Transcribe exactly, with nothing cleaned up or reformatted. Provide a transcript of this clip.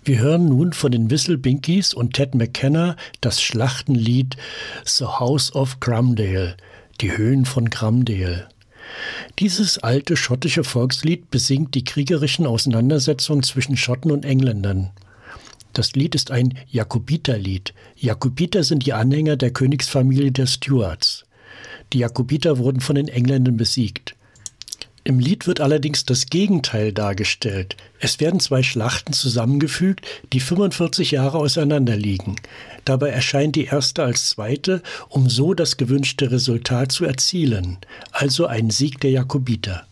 Wir hören nun von den Whistle Binkies und Ted McKenna das Schlachtenlied The House of Gramdale, die Höhen von Gramdale. Dieses alte schottische Volkslied besingt die kriegerischen Auseinandersetzungen zwischen Schotten und Engländern. Das Lied ist ein Jakobiterlied. Jakobiter sind die Anhänger der Königsfamilie der Stuarts. Die Jakobiter wurden von den Engländern besiegt. Im Lied wird allerdings das Gegenteil dargestellt. Es werden zwei Schlachten zusammengefügt, die fünfundvierzig Jahre auseinander liegen. Dabei erscheint die erste als zweite, um so das gewünschte Resultat zu erzielen, also einen Sieg der Jakobiter.